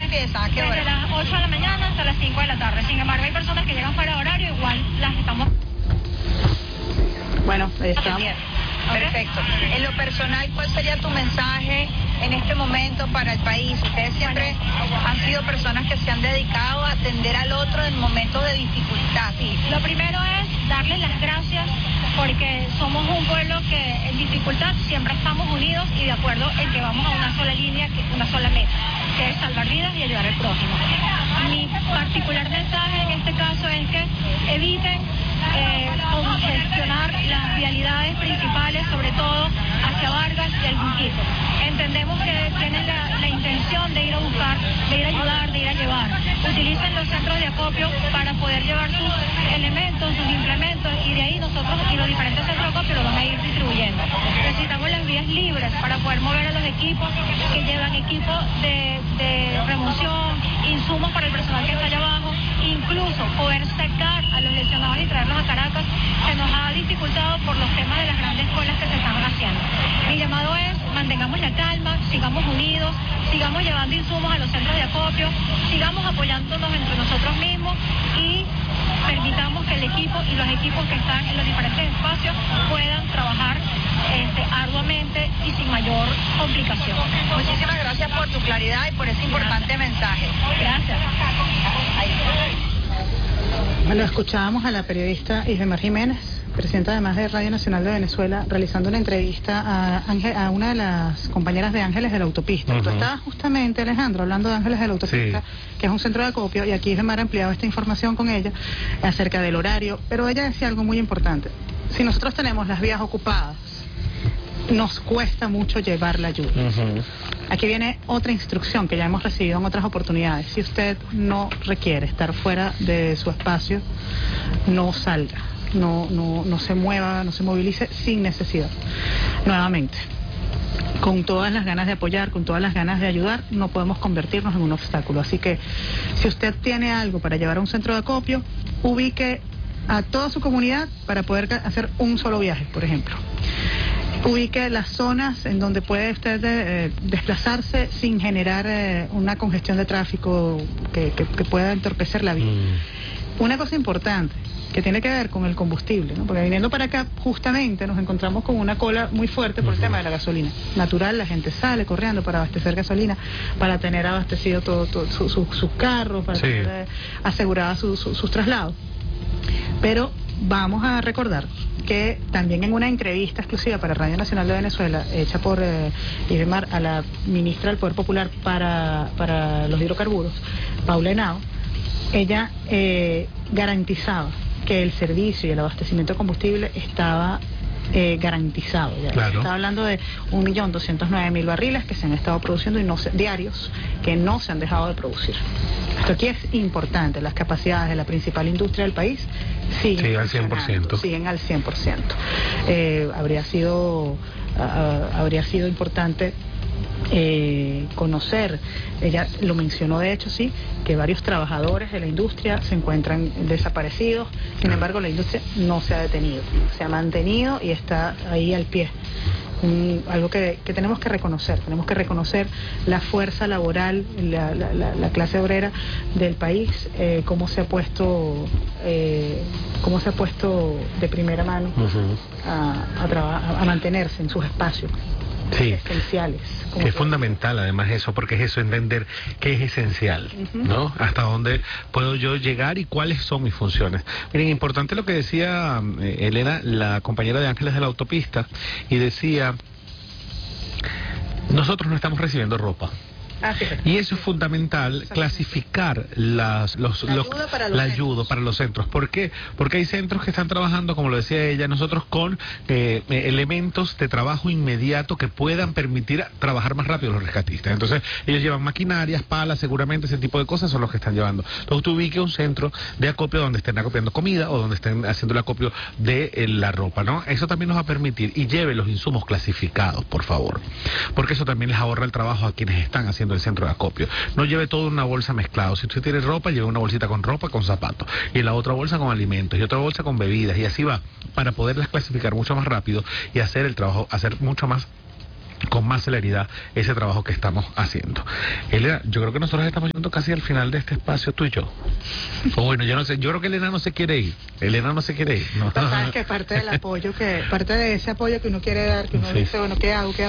empiezan? ¿A qué hora? Desde las 8 de la mañana hasta las 5 de la tarde. Sin embargo, hay personas que llegan fuera de horario, igual las estamos... Bueno, ahí estamos. Perfecto. En lo personal, ¿cuál sería tu mensaje en este momento para el país? Ustedes siempre han sido personas que se han dedicado a atender al otro en momentos de dificultad. Sí, lo primero es darles las gracias porque somos un pueblo que en dificultad siempre estamos unidos y de acuerdo en que vamos a una sola línea, una sola meta, que es salvar vidas y ayudar al prójimo. Mi particular mensaje en este caso es que eviten congestionar las vialidades principales, sobre todo hacia Vargas y el Junquito. Entendemos que tienen la intención de ir a buscar, de ir a ayudar, de ir a llevar. Utilicen los centros de acopio para poder llevar sus elementos, sus implementos, y de ahí nosotros y los diferentes centros de acopio lo van a ir distribuyendo. Necesitamos las vías libres para poder mover a los equipos que llevan equipos de remoción, insumos para el personal que está allá abajo, incluso poder sacar a los lesionados y traerlos a Caracas se nos ha dificultado por los temas de las grandes colas que se están haciendo. Mi llamado es, mantengamos la calma, sigamos unidos, sigamos llevando insumos a los centros de acopio, sigamos apoyándonos entre nosotros mismos y permitamos que el equipo y los equipos que están en los diferentes espacios puedan trabajar arduamente y sin mayor complicación. Muchísimas gracias por tu claridad y por ese importante mensaje. Gracias. Bueno, escuchábamos a la periodista Isbemar Jiménez, presidenta además de Radio Nacional de Venezuela, realizando una entrevista a una de las compañeras de Ángeles de la Autopista. Tú estabas justamente, Alejandro, hablando de Ángeles de la Autopista, que es un centro de acopio, y aquí Isbemar ha ampliado esta información con ella acerca del horario, pero ella decía algo muy importante. Si nosotros tenemos las vías ocupadas, nos cuesta mucho llevar la ayuda. Aquí viene otra instrucción que ya hemos recibido en otras oportunidades. Si usted no requiere estar fuera de su espacio, no salga, no se mueva, no se movilice sin necesidad. Nuevamente, con todas las ganas de apoyar, con todas las ganas de ayudar, no podemos convertirnos en un obstáculo. Así que, si usted tiene algo para llevar a un centro de acopio, ubique a toda su comunidad para poder hacer un solo viaje, por ejemplo. Ubique las zonas en donde puede usted desplazarse sin generar una congestión de tráfico que pueda entorpecer la vía. Una cosa importante que tiene que ver con el combustible, ¿no? Porque viniendo para acá justamente nos encontramos con una cola muy fuerte por el tema de la gasolina. Natural, la gente sale corriendo para abastecer gasolina, para tener abastecido todo sus carros, para tener aseguradas sus traslados. Pero vamos a recordar que también en una entrevista exclusiva para Radio Nacional de Venezuela, hecha por Isbemar a la ministra del Poder Popular para los hidrocarburos, Paula Henao, ella garantizaba que el servicio y el abastecimiento de combustible estaba garantizado. Claro. Está hablando de 1.209.000 barriles que se han estado produciendo diarios, que no se han dejado de producir. Esto aquí es importante, las capacidades de la principal industria del país siguen al 100%. Siguen al 100%. Habría sido importante conocer, ella lo mencionó de hecho, sí, que varios trabajadores de la industria se encuentran desaparecidos. Sin embargo, la industria no se ha detenido, se ha mantenido y está ahí al pie. Algo que tenemos que reconocer la fuerza laboral, la clase obrera del país, cómo se ha puesto de primera mano a mantenerse en sus espacios. Esenciales. Que es fundamental además eso, porque es eso, entender qué es esencial, ¿no? Hasta dónde puedo yo llegar y cuáles son mis funciones. Miren, importante lo que decía Elena, la compañera de Ángeles de la Autopista, y decía, nosotros no estamos recibiendo ropa. Y eso es fundamental, clasificar la ayuda para los centros. ¿Por qué? Porque hay centros que están trabajando, como lo decía ella, nosotros con elementos de trabajo inmediato que puedan permitir trabajar más rápido los rescatistas. Entonces, ellos llevan maquinarias, palas, seguramente ese tipo de cosas son los que están llevando. Entonces, tú ubique un centro de acopio donde estén acopiando comida o donde estén haciendo el acopio de la ropa, ¿no? Eso también nos va a permitir, y lleve los insumos clasificados, por favor, porque eso también les ahorra el trabajo a quienes están haciendo el centro de acopio. No lleve todo en una bolsa mezclado. Si usted tiene ropa, lleve una bolsita con ropa, con zapatos, y en la otra bolsa con alimentos, y otra bolsa con bebidas, y así va, para poderlas clasificar mucho más rápido y hacer el trabajo, hacer mucho más con más celeridad ese trabajo que estamos haciendo. Elena, yo creo que nosotros estamos yendo casi al final de este espacio, tú y yo. O bueno, yo no sé, yo creo que Elena no se quiere ir. Elena no se quiere ir. No. Sabes que parte del apoyo, parte de ese apoyo que uno quiere dar, que uno dice, bueno, ¿qué hago?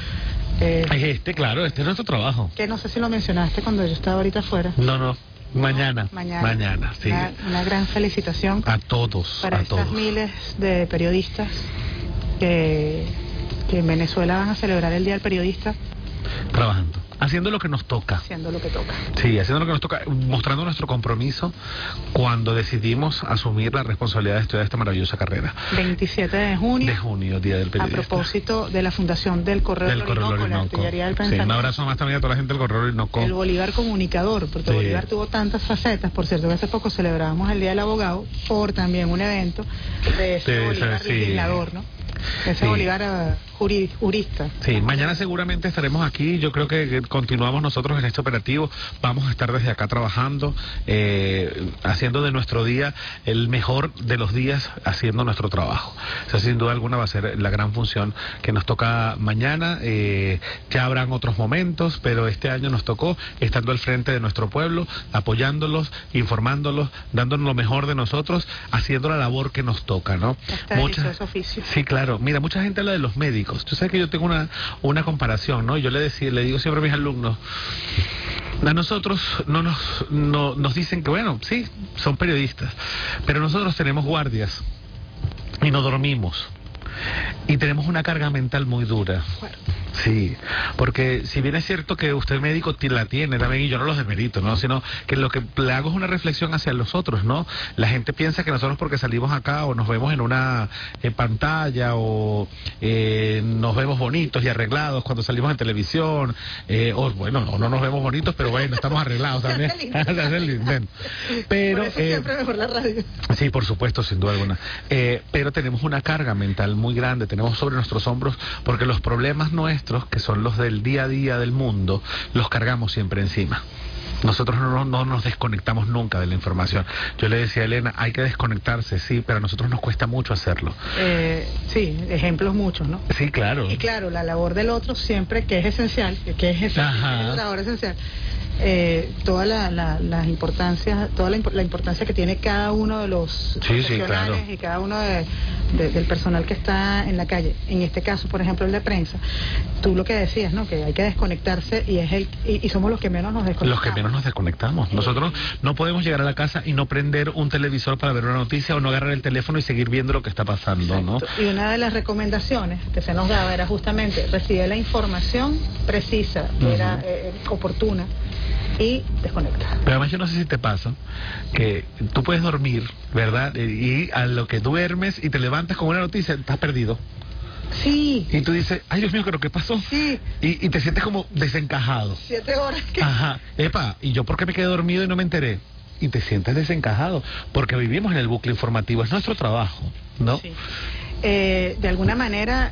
Claro, este es nuestro trabajo. Que no sé si lo mencionaste cuando yo estaba ahorita afuera. No. Mañana, sí. Una gran felicitación a todos, para estas miles de periodistas que en Venezuela van a celebrar el Día del Periodista. Trabajando, haciendo lo que nos toca. Haciendo lo que toca. Sí, haciendo lo que nos toca, mostrando nuestro compromiso cuando decidimos asumir la responsabilidad de estudiar esta maravillosa carrera. 27 de junio. De junio, Día del Periodista. A propósito de la fundación del Correo Orinoco, la artillería del pensamiento. Sí, un abrazo más también a toda la gente del Correo Orinoco. El Bolívar comunicador, porque Bolívar tuvo tantas facetas. Por cierto, que hace poco celebrábamos el Día del Abogado por también un evento de ese Bolívar legislador, ¿no? Ese Bolívar jurista. Sí, mañana seguramente estaremos aquí. Yo creo que continuamos nosotros en este operativo. Vamos a estar desde acá trabajando, haciendo de nuestro día el mejor de los días, haciendo nuestro trabajo. O sea, sin duda alguna va a ser la gran función que nos toca mañana. Ya habrán otros momentos, pero este año nos tocó estando al frente de nuestro pueblo, apoyándolos, informándolos, dándonos lo mejor de nosotros, haciendo la labor que nos toca, ¿no? Delicioso oficio. Sí, claro. Mira, mucha gente habla de los médicos. Tú sabes que yo tengo una comparación, ¿no? Yo le digo siempre a mis alumnos, a nosotros nos dicen que, bueno, sí, son periodistas, pero nosotros tenemos guardias y no dormimos. Y tenemos una carga mental muy dura. Sí, porque si bien es cierto que usted médico la tiene también, y yo no los demerito, ¿no? Sino que lo que le hago es una reflexión hacia los otros, ¿no? La gente piensa que nosotros porque salimos acá o nos vemos en una pantalla o nos vemos bonitos y arreglados cuando salimos en televisión, o bueno, no nos vemos bonitos, pero bueno, estamos arreglados también. Pero por eso siempre mejor la radio. Sí, por supuesto, sin duda alguna. Pero tenemos una carga mental muy grande, tenemos sobre nuestros hombros, porque los problemas nuestros, que son los del día a día del mundo, los cargamos siempre encima. Nosotros no nos desconectamos nunca de la información. Yo le decía a Elena, hay que desconectarse, sí, pero a nosotros nos cuesta mucho hacerlo. Sí, ejemplos muchos, ¿no? Sí, claro. Y claro, la labor del otro siempre, que es esencial, es la labor esencial. Toda la importancia, la importancia que tiene cada uno de los profesionales y cada uno del personal que está en la calle. En este caso, por ejemplo, el de prensa, tú lo que decías, ¿no? Que hay que desconectarse y somos los que menos nos desconectamos. Los que menos nos desconectamos. Nosotros no podemos llegar a la casa y no prender un televisor para ver una noticia o no agarrar el teléfono y seguir viendo lo que está pasando, ¿no? Y una de las recomendaciones que se nos daba era justamente recibir la información precisa, era oportuna, y desconecta. Pero además yo no sé si te pasa que tú puedes dormir, ¿verdad? Y a lo que duermes y te levantas con una noticia, estás perdido. Sí. Y tú dices, ay Dios mío, ¿qué pasó? Sí. Y te sientes como desencajado. 7 horas. Ajá. ¿Y yo por qué me quedé dormido y no me enteré? Y te sientes desencajado, porque vivimos en el bucle informativo, es nuestro trabajo, ¿no? Sí. De alguna manera,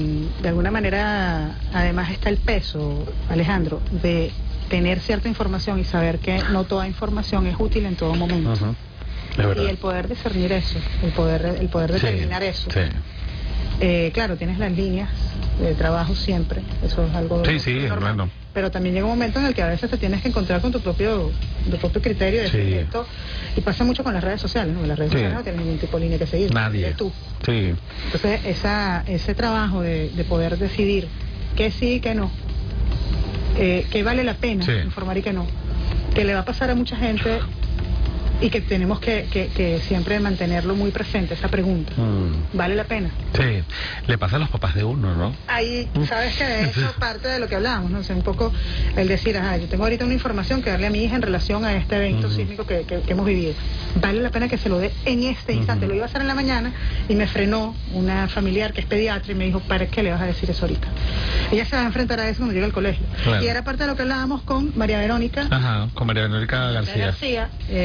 además está el peso, Alejandro, de tener cierta información y saber que no toda información es útil en todo momento. Y el poder discernir eso, el poder determinar eso. Sí. Claro, tienes las líneas de trabajo siempre, eso es algo normal, bueno. Pero también llega un momento en el que a veces te tienes que encontrar con tu propio criterio de esto, y pasa mucho con las redes sociales, ¿no? Las redes sociales no tienen ningún tipo de línea que seguir. Nadie. Eres tú. Sí. Entonces ese trabajo de poder decidir que sí y que no, que vale la pena informar y que no, que le va a pasar a mucha gente, y que tenemos que siempre mantenerlo muy presente, esa pregunta. ¿Vale la pena? Sí, le pasa a los papás de uno, ¿no? Ahí, sabes que de eso parte de lo que hablábamos, ¿no? O sea, un poco el decir, yo tengo ahorita una información que darle a mi hija en relación a este evento sísmico que hemos vivido. ¿Vale la pena que se lo dé en este instante? Lo iba a hacer en la mañana y me frenó una familiar que es pediatra y me dijo, ¿para qué le vas a decir eso ahorita? Ella se va a enfrentar a eso cuando llegue al colegio. Claro. Y era parte de lo que hablábamos con María Verónica. Con María Verónica García. Psicóloga,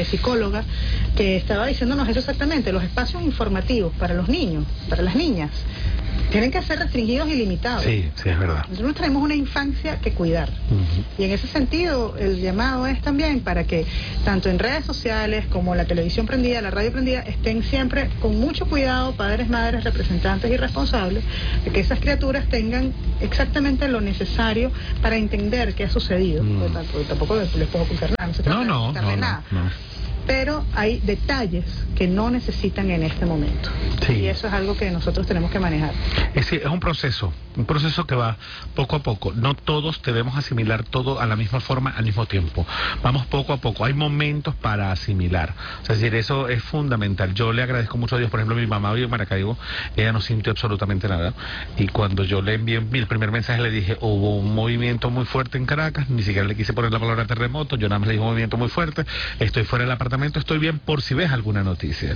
psicóloga que estaba diciéndonos eso exactamente. Los espacios informativos para los niños, para las niñas, tienen que ser restringidos y limitados. Sí, sí, es verdad. Nosotros tenemos una infancia que cuidar. Y en ese sentido, el llamado es también para que tanto en redes sociales como la televisión prendida, la radio prendida, estén siempre con mucho cuidado, padres, madres, representantes y responsables, de que esas criaturas tengan exactamente lo necesario para entender qué ha sucedido. Porque tampoco les puedo ocultar nada, no se trata de ocultarle nada. Pero hay detalles que no necesitan en este momento. Sí. Y eso es algo que nosotros tenemos que manejar. Es un proceso que va poco a poco. No todos debemos asimilar todo a la misma forma al mismo tiempo. Vamos poco a poco. Hay momentos para asimilar. Es decir, eso es fundamental. Yo le agradezco mucho a Dios. Por ejemplo, mi mamá vive en Maracaibo, ella no sintió absolutamente nada. Y cuando yo le envié el primer mensaje, le dije, hubo un movimiento muy fuerte en Caracas, ni siquiera le quise poner la palabra terremoto, yo nada más le dije un movimiento muy fuerte, estoy fuera del apartamento, estoy bien por si ves alguna noticia.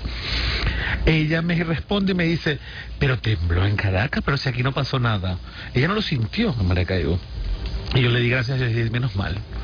Ella me responde y me dice, pero tembló en Caracas, pero si aquí no pasó nada. Ella no lo sintió en Maracaibo. Y yo le di gracias a Dios, menos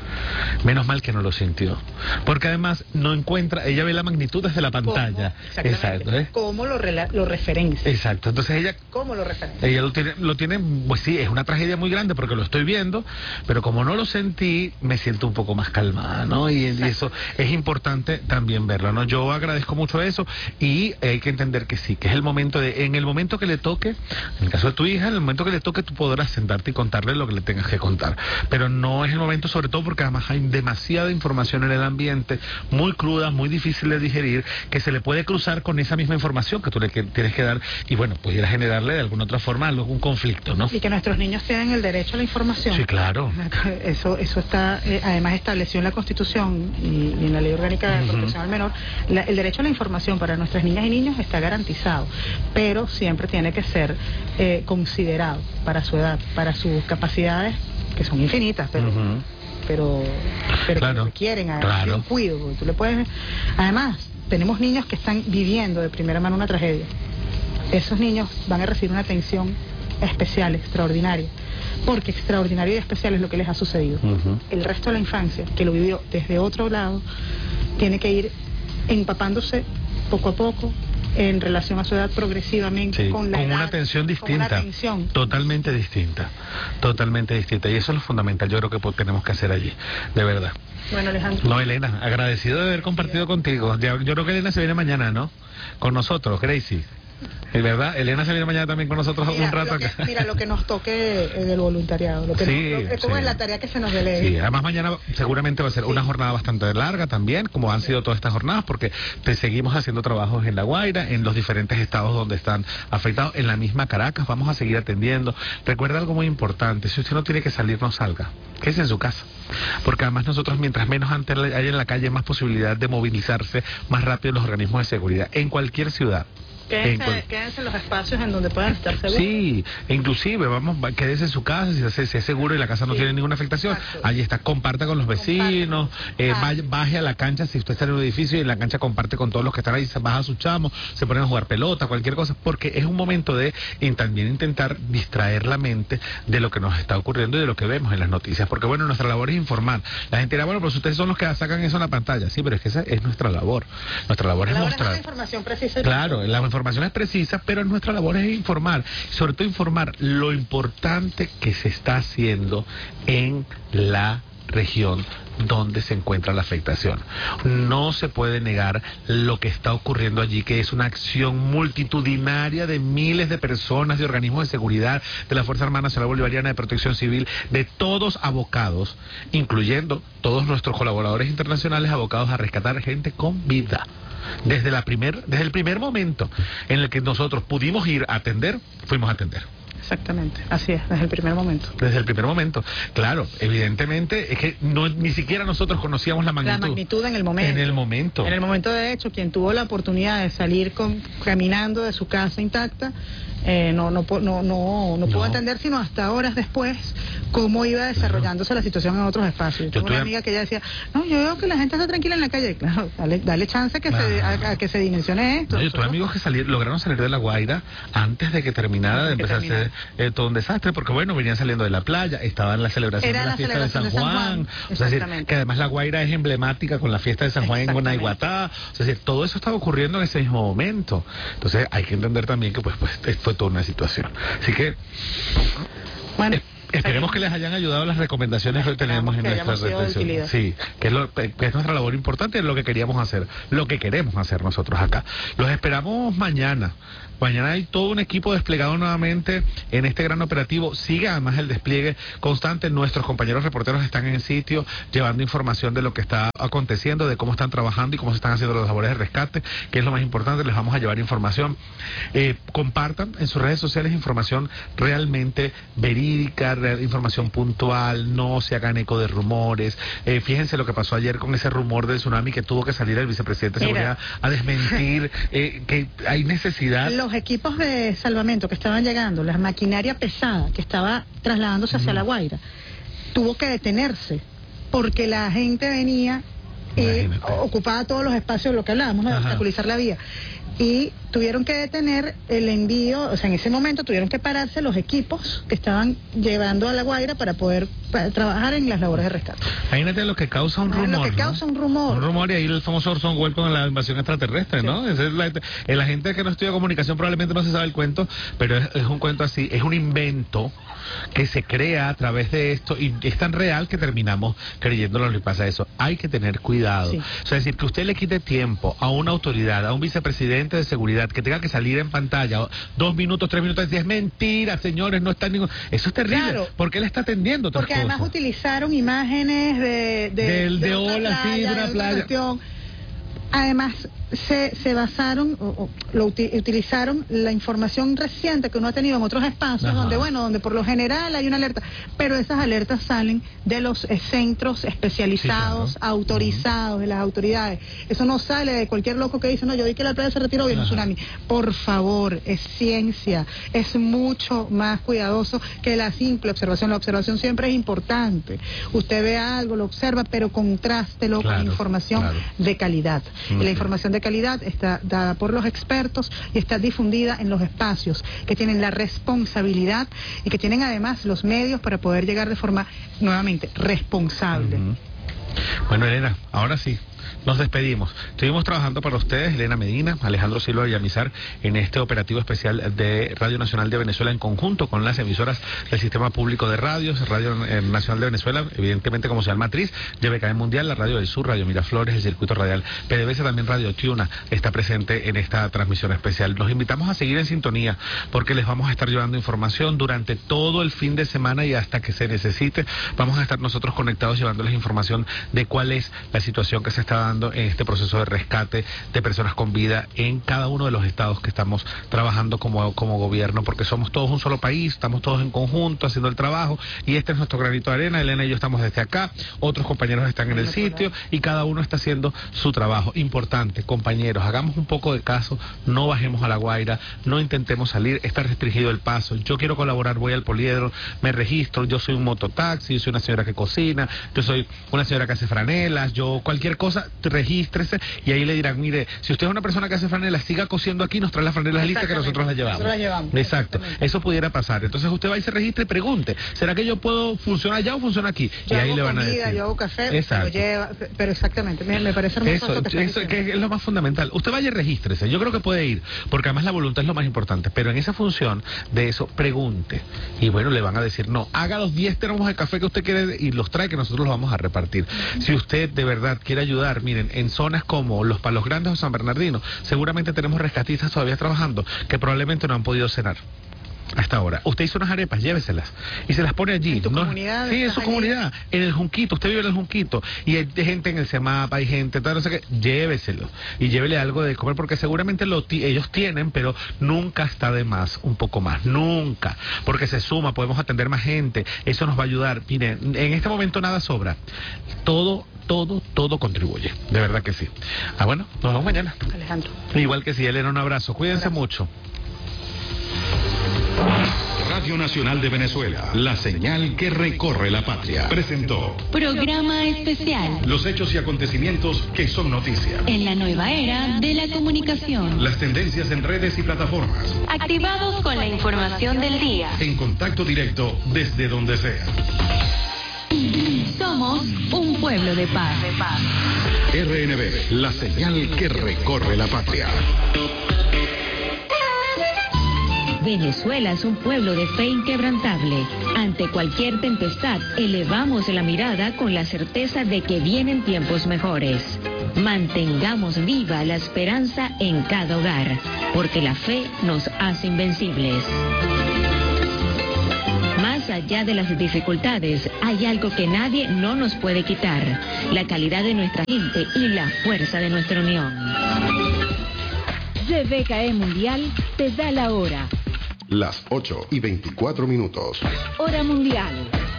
mal que no lo sintió, porque además no encuentra, ella ve la magnitud desde la pantalla. Exacto, ¿cómo lo referencia? Exacto, entonces ella, ¿cómo lo referencia? Ella lo tiene, pues sí, es una tragedia muy grande porque lo estoy viendo, pero como no lo sentí, me siento un poco más calmada, ¿no? Y eso es importante también verlo, ¿no? Yo agradezco mucho eso y hay que entender que sí, que es el momento en el momento que le toque, en el caso de tu hija, en el momento que le toque tú podrás sentarte y contarle lo que le tengas que contar, pero no es el momento, sobre todo porque además hay demasiada información en el ambiente, muy cruda, muy difícil de digerir, que se le puede cruzar con esa misma información que tú le tienes que dar y bueno, pudiera generarle de alguna otra forma algún conflicto, ¿no? Y que nuestros niños tienen el derecho a la información. Sí, claro. Eso está además establecido en la Constitución y en la Ley Orgánica de Protección al Menor. El derecho a la información para nuestras niñas y niños está garantizado, pero siempre tiene que ser considerado para su edad, para sus capacidades, que son infinitas, pero claro, que requieren un cuidado. Tú le puedes. Además, tenemos niños que están viviendo de primera mano una tragedia. Esos niños van a recibir una atención especial, extraordinaria, porque extraordinario y especial es lo que les ha sucedido. El resto de la infancia, que lo vivió desde otro lado, tiene que ir empapándose poco a poco en relación a su edad progresivamente, con una atención distinta, totalmente distinta, y eso es lo fundamental, yo creo que tenemos que hacer allí, de verdad. Bueno, Alejandro. No, Elena, agradecido de haber compartido contigo. Yo creo que Elena se viene mañana, ¿no? Con nosotros, Gracie. ¿Es verdad? Elena se viene mañana también con nosotros un rato acá. Mira, lo que nos toque en el voluntariado, como es la tarea que se nos delegue. Sí, además mañana seguramente va a ser una jornada bastante larga también, como han sido todas estas jornadas, porque seguimos haciendo trabajos en La Guaira, en los diferentes estados donde están afectados, en la misma Caracas, vamos a seguir atendiendo. Recuerda algo muy importante, si usted no tiene que salir, no salga, quédese en su casa, porque además nosotros, mientras menos antes hay en la calle, más posibilidad de movilizarse más rápido los organismos de seguridad, en cualquier ciudad. Quédense en los espacios en donde puedan estar seguros. Sí, inclusive, quédese en su casa, si es seguro y la casa no tiene ninguna afectación. Exacto. Allí está, comparta con los vecinos, baje a la cancha si usted está en un edificio y en la cancha comparte con todos los que están ahí, baja su chamo, se ponen a jugar pelota, cualquier cosa, porque es un momento de también intentar distraer la mente de lo que nos está ocurriendo y de lo que vemos en las noticias, porque bueno, nuestra labor es informar. La gente dirá, bueno, pero ustedes son los que sacan eso en la pantalla. Sí, pero es que esa es nuestra labor. Nuestra labor es mostrar. La información precisa. Claro, la información es precisa, pero nuestra labor es informar, sobre todo informar lo importante que se está haciendo en la región donde se encuentra la afectación. No se puede negar lo que está ocurriendo allí, que es una acción multitudinaria de miles de personas, de organismos de seguridad, de la Fuerza Armada Nacional Bolivariana, de Protección Civil, de todos abocados, incluyendo todos nuestros colaboradores internacionales abocados a rescatar gente con vida. Desde el primer momento en el que nosotros pudimos ir a atender, fuimos a atender. Exactamente, así es, desde el primer momento. Desde el primer momento, claro, evidentemente es que ni siquiera nosotros conocíamos la magnitud. La magnitud en el momento. En el momento. En el momento, de hecho, quien tuvo la oportunidad de salir caminando de su casa intacta, no pudo entender sino hasta horas después cómo iba desarrollándose la situación en otros espacios. Yo tuve una amiga que ella decía, no, yo veo que la gente está tranquila en la calle. Claro, dale chance a que se dimensione esto. No, yo tuve amigos que lograron salir de La Guaira antes de que terminara de empezar a ser todo un desastre, porque bueno, venían saliendo de la playa, estaban en la celebración de la fiesta de San Juan. O sea, que además La Guaira es emblemática con la fiesta de San Juan en Guanaiguatá. O sea, todo eso estaba ocurriendo en ese mismo momento. Entonces hay que entender también que pues fue toda una situación. Así que bueno, esperemos que les hayan ayudado las recomendaciones que tenemos en nuestra reflexión. Sí, que es nuestra labor importante, es lo que queríamos hacer, lo que queremos hacer nosotros acá. Los esperamos mañana. Mañana hay todo un equipo desplegado nuevamente en este gran operativo. Sigue además el despliegue constante. Nuestros compañeros reporteros están en el sitio llevando información de lo que está aconteciendo, de cómo están trabajando y cómo se están haciendo las labores de rescate, que es lo más importante. Les vamos a llevar información. Compartan en sus redes sociales información realmente verídica, información puntual, no se hagan eco de rumores. Fíjense lo que pasó ayer con ese rumor del tsunami que tuvo que salir el vicepresidente de Seguridad a desmentir que hay necesidad. Los equipos de salvamento que estaban llegando, la maquinaria pesada que estaba trasladándose hacia La Guaira, tuvo que detenerse porque la gente venía ocupaba todos los espacios, lo que hablábamos, de obstaculizar la vía. Y tuvieron que detener el envío, o sea, en ese momento tuvieron que pararse los equipos que estaban llevando a La Guaira para poder trabajar en las labores de rescate. Imagínate lo que causa un rumor. Lo que causa un rumor. Un rumor, y ahí el famoso Orson Welles con la invasión extraterrestre, ¿no? Sí. La gente que no estudia comunicación probablemente no se sabe el cuento, pero es un cuento así, es un invento que se crea a través de esto y es tan real que terminamos creyéndolo. Lo que pasa eso. Hay que tener cuidado. Sí. O sea, es decir, que usted le quite tiempo a una autoridad, a un vicepresidente de seguridad, que tenga que salir en pantalla 2 minutos, 3 minutos, y es mentira, señores, no está ningún... Eso es terrible, claro, porque él está atendiendo otras porque cosas. Además utilizaron imágenes de olas, sí, de una playa. Además, se basaron, utilizaron la información reciente que uno ha tenido en otros espacios, donde por lo general hay una alerta, pero esas alertas salen de los centros especializados, autorizados, de las autoridades. Eso no sale de cualquier loco que dice, no, yo vi que la playa se retiró, viene un tsunami. Por favor, es ciencia, es mucho más cuidadoso que la simple observación. La observación siempre es importante. Usted ve algo, lo observa, pero contrástelo con información de calidad. Y la información de calidad está dada por los expertos y está difundida en los espacios que tienen la responsabilidad y que tienen además los medios para poder llegar de forma nuevamente responsable. Bueno, Elena, ahora sí, nos despedimos. Estuvimos trabajando para ustedes, Elena Medina, Alejandro Silva Villamizar, en este operativo especial de Radio Nacional de Venezuela en conjunto con las emisoras del Sistema Público de Radios, Radio Nacional de Venezuela, evidentemente como señal matriz, YBKM Mundial, la Radio del Sur, Radio Miraflores, el Circuito Radial PDVSA, también Radio Tuna está presente en esta transmisión especial. Los invitamos a seguir en sintonía porque les vamos a estar llevando información durante todo el fin de semana y hasta que se necesite. Vamos a estar nosotros conectados llevándoles información de cuál es la situación que se está dando en este proceso de rescate de personas con vida en cada uno de los estados que estamos trabajando como gobierno, porque somos todos un solo país, estamos todos en conjunto haciendo el trabajo y este es nuestro granito de arena. Elena y yo estamos desde acá, otros compañeros están en el sitio y cada uno está haciendo su trabajo. Importante, compañeros, hagamos un poco de caso, no bajemos a La Guaira, no intentemos salir, está restringido el paso. Yo quiero colaborar, voy al poliedro, me registro, yo soy un mototaxi, yo soy una señora que cocina, yo soy una señora que hace franelas, yo cualquier cosa, regístrese y ahí le dirán, mire, si usted es una persona que hace franelas, siga cosiendo aquí, nos trae las franelas listas que nosotros las llevamos. Exacto, eso pudiera pasar. Entonces usted va y se registra y pregunte, ¿será que yo puedo funcionar allá o funciona aquí? Yo y ahí hago le van comida, a decir. Yo hago café, pero exactamente, me parece hermoso eso que es lo más fundamental. Usted vaya y regístrese, yo creo que puede ir, porque además la voluntad es lo más importante, pero en esa función de eso, pregunte. Y bueno, le van a decir, no, haga los 10 termos de café que usted quiere y los trae que nosotros los vamos a repartir. Si usted de verdad quiere ayudar, miren, en zonas como Los Palos Grandes o San Bernardino, seguramente tenemos rescatistas todavía trabajando que probablemente no han podido cenar hasta ahora. Usted hizo unas arepas, lléveselas y se las pone allí. ¿En tu comunidad? Sí, en su comunidad, en el Junquito, usted vive en el Junquito y hay gente en el CEMAP, hay gente, tal, no sé qué, lléveselo y llévele algo de comer porque seguramente ellos tienen, pero nunca está de más, un poco más, nunca, porque se suma, podemos atender más gente, eso nos va a ayudar. Miren, en este momento nada sobra, todo contribuye, de verdad que sí. Bueno, nos vemos mañana. Alejandro. Igual que sí, Elena, un abrazo, cuídense mucho. Radio Nacional de Venezuela, la señal que recorre la patria, presentó Programa Especial. Los hechos y acontecimientos que son noticia. En la nueva era de la comunicación. Las tendencias en redes y plataformas. Activados con la información del día. En contacto directo desde donde sea. Somos un pueblo de paz. RNB, la señal que recorre la patria. Venezuela es un pueblo de fe inquebrantable. Ante cualquier tempestad, elevamos la mirada con la certeza de que vienen tiempos mejores. Mantengamos viva la esperanza en cada hogar, porque la fe nos hace invencibles. Más allá de las dificultades, hay algo que nadie no nos puede quitar: la calidad de nuestra gente y la fuerza de nuestra unión. GBKE Mundial te da la hora. Las 8:24. Hora mundial.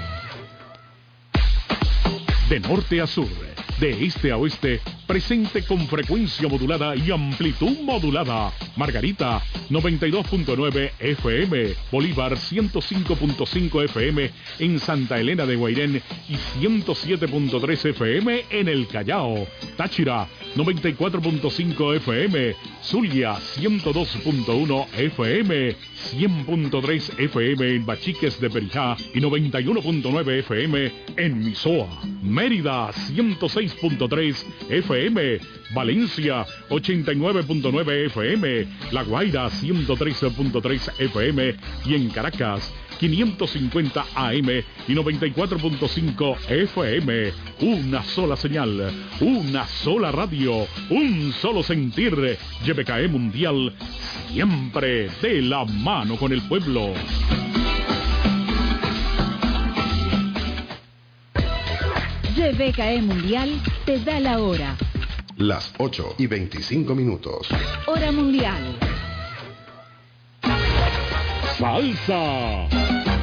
De norte a sur, de este a oeste, presente con frecuencia modulada y amplitud modulada. Margarita, 92.9 FM, Bolívar 105.5 FM en Santa Elena de Guairén y 107.3 FM en el Callao. Táchira, 94.5 FM, Zulia 102.1 FM, 100.3 FM en Bachiques de Perijá y 91.9 FM en Misoa. Mérida 106.3 FM, Valencia 89.9 FM, La Guaira 113.3 FM y en Caracas 550 AM y 94.5 FM. Una sola señal, una sola radio, un solo sentir. GBKE Mundial, siempre de la mano con el pueblo. GBKE Mundial te da la hora. Las 8:25. Hora mundial. Salsa.